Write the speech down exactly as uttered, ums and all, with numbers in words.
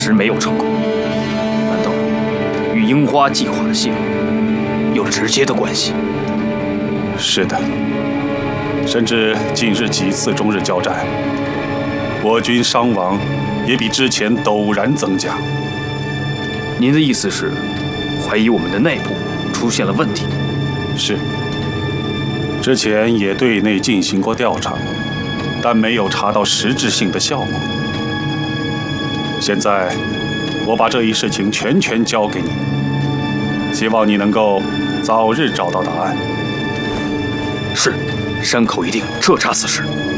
时没有成功，难道与樱花计划的泄露有直接的关系？ 是的，甚至近日几次中日交战，我军伤亡也比之前陡然增加。 您的意思是，怀疑我们的内部出现了问题？ 是。之前也对内进行过调查，但没有查到实质性的效果。现在，我把这一事情全权交给你，希望你能够早日找到答案。 是，山口一定彻查此事。